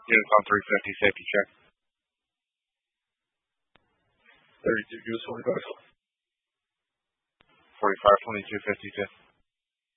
Units on 350, safety check. 32, give us 45. 45, 22, 52.